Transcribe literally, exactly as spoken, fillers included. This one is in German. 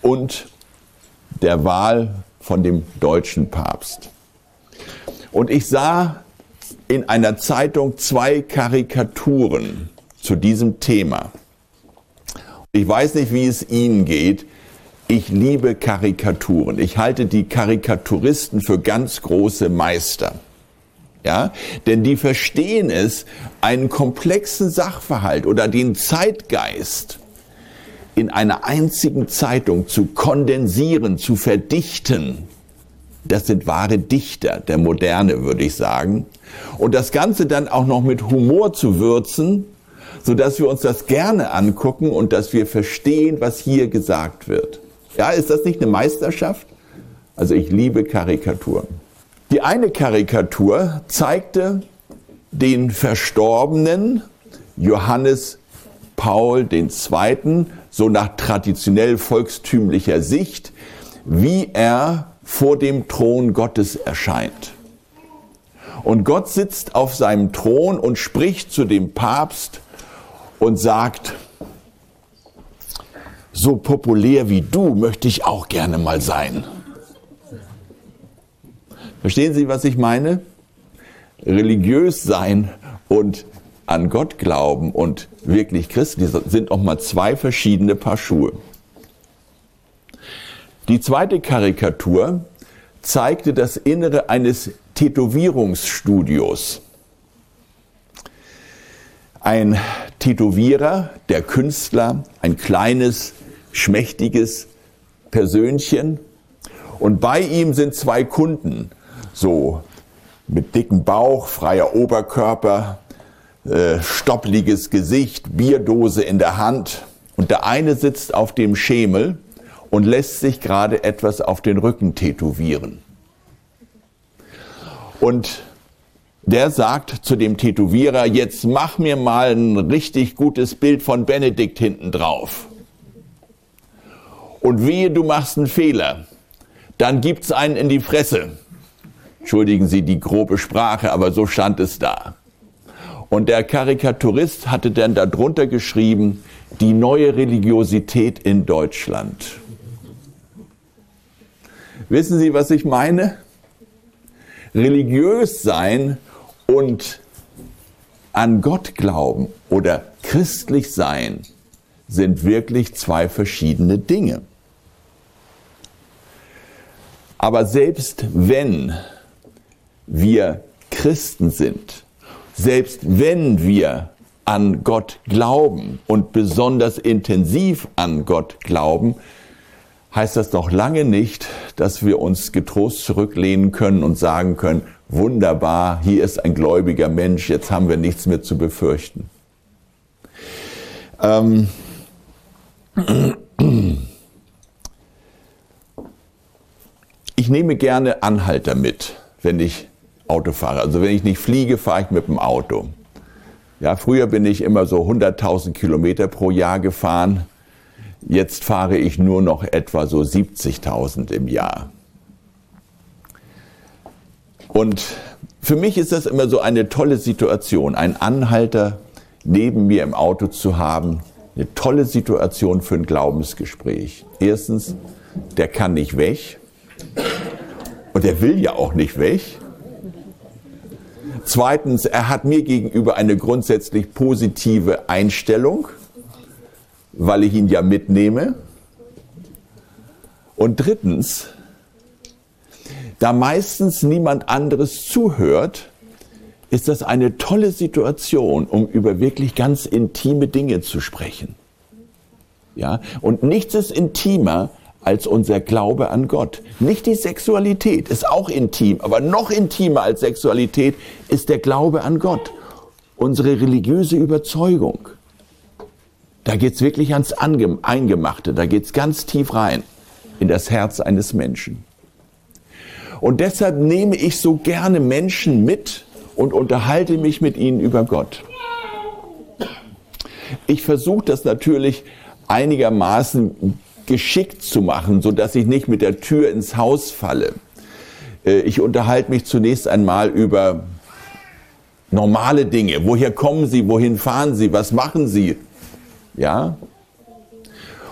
und der Wahl von dem deutschen Papst. Und ich sah in einer Zeitung zwei Karikaturen zu diesem Thema. Ich weiß nicht, wie es Ihnen geht. Ich liebe Karikaturen. Ich halte die Karikaturisten für ganz große Meister. Ja, denn die verstehen es, einen komplexen Sachverhalt oder den Zeitgeist in einer einzigen Zeitung zu kondensieren, zu verdichten. Das sind wahre Dichter der Moderne, würde ich sagen. Und das Ganze dann auch noch mit Humor zu würzen, sodass wir uns das gerne angucken und dass wir verstehen, was hier gesagt wird. Ja, ist das nicht eine Meisterschaft? Also ich liebe Karikaturen. Die eine Karikatur zeigte den verstorbenen Johannes Paul der Zweite., so nach traditionell volkstümlicher Sicht, wie er vor dem Thron Gottes erscheint. Und Gott sitzt auf seinem Thron und spricht zu dem Papst und sagt: So populär wie du möchte ich auch gerne mal sein. Verstehen Sie, was ich meine? Religiös sein und an Gott glauben und wirklich christlich sind auch mal zwei verschiedene Paar Schuhe. Die zweite Karikatur zeigte das Innere eines Tätowierungsstudios. Ein Tätowierer, der Künstler, ein kleines, schmächtiges Persönchen, und bei ihm sind zwei Kunden, so mit dickem Bauch, freier Oberkörper, äh, stoppliges Gesicht, Bierdose in der Hand, und der eine sitzt auf dem Schemel und lässt sich gerade etwas auf den Rücken tätowieren. Und der sagt zu dem Tätowierer: Jetzt mach mir mal ein richtig gutes Bild von Benedikt hinten drauf. Und wehe, du machst einen Fehler, dann gibt's einen in die Fresse. Entschuldigen Sie die grobe Sprache, aber so stand es da. Und der Karikaturist hatte dann darunter geschrieben: Die neue Religiosität in Deutschland. Wissen Sie, was ich meine? Religiös sein und an Gott glauben oder christlich sein sind wirklich zwei verschiedene Dinge. Aber selbst wenn wir Christen sind, selbst wenn wir an Gott glauben und besonders intensiv an Gott glauben, heißt das noch lange nicht, dass wir uns getrost zurücklehnen können und sagen können: Wunderbar, hier ist ein gläubiger Mensch, jetzt haben wir nichts mehr zu befürchten. Ähm ich nehme gerne Anhalter mit, wenn ich Auto fahre. Also wenn ich nicht fliege, fahre ich mit dem Auto. Ja, früher bin ich immer so hunderttausend Kilometer pro Jahr gefahren. Jetzt fahre ich nur noch etwa so siebzigtausend im Jahr. Und für mich ist das immer so eine tolle Situation, einen Anhalter neben mir im Auto zu haben. Eine tolle Situation für ein Glaubensgespräch. Erstens, der kann nicht weg. Und er will ja auch nicht weg. Zweitens, er hat mir gegenüber eine grundsätzlich positive Einstellung, weil ich ihn ja mitnehme. Und drittens, da meistens niemand anderes zuhört, ist das eine tolle Situation, um über wirklich ganz intime Dinge zu sprechen. Ja? Und nichts ist intimer als unser Glaube an Gott. Nicht die Sexualität, ist auch intim, aber noch intimer als Sexualität ist der Glaube an Gott. Unsere religiöse Überzeugung. Da geht's wirklich ans Eingemachte, da geht's ganz tief rein in das Herz eines Menschen. Und deshalb nehme ich so gerne Menschen mit und unterhalte mich mit ihnen über Gott. Ich versuche das natürlich einigermaßen geschickt zu machen, sodass ich nicht mit der Tür ins Haus falle. Ich unterhalte mich zunächst einmal über normale Dinge. Woher kommen Sie? Wohin fahren Sie? Was machen Sie? Ja?